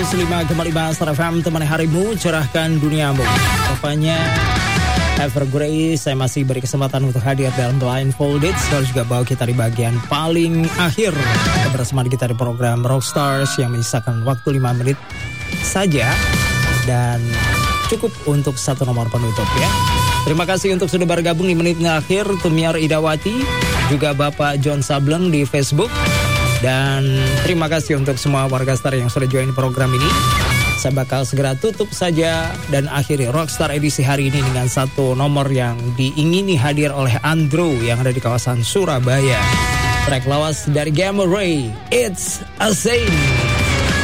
105,5 Star FM, temani harimu, cerahkan duniamu. Rupanya Evergrace, saya masih beri kesempatan untuk hadir dalam Blindfolded. Setelah juga bawa kita di bagian paling akhir kebersamaan kita di program Rockstars yang menyisakan waktu 5 menit saja. Dan cukup untuk satu nomor penutup ya. Terima kasih untuk sudah bergabung di menit akhir. Tumiar Idawati, juga Bapak John Sableng di Facebook. Dan terima kasih untuk semua warga Star yang sudah join program ini. Saya bakal segera tutup saja dan akhiri Rockstar edisi hari ini dengan satu nomor yang diingini hadir oleh Andrew yang ada di kawasan Surabaya. Track lawas dari Gamma Ray, It's a Sin.